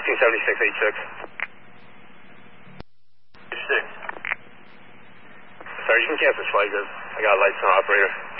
157686. 6. Sorry, you can cancel this flight, guys. I got lights on operator.